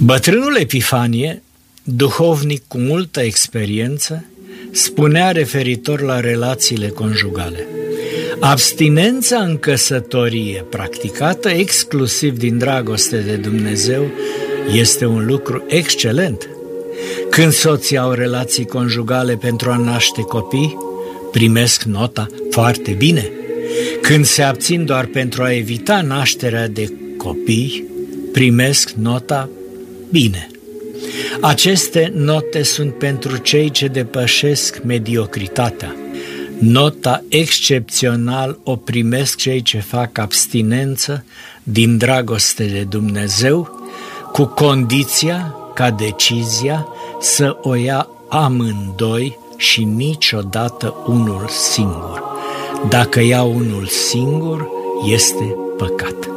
Bătrânul Epifanie, duhovnic cu multă experiență, spunea referitor la relațiile conjugale: abstinența în căsătorie, practicată exclusiv din dragoste de Dumnezeu, este un lucru excelent. Când soții au relații conjugale pentru a naște copii, primesc nota foarte bine. Când se abțin doar pentru a evita nașterea de copii, primesc nota bine. Aceste note sunt pentru cei ce depășesc mediocritatea. Nota excepțional o primesc cei ce fac abstinență din dragoste de Dumnezeu, cu condiția ca decizia să o ia amândoi și niciodată unul singur. Dacă ia unul singur, este păcat.